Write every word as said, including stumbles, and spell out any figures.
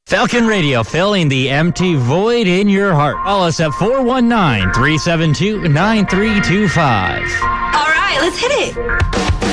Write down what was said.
Falcon Radio, filling the empty void in your heart. Call us at four one nine, three seven two, nine three two five. All right, let's hit it.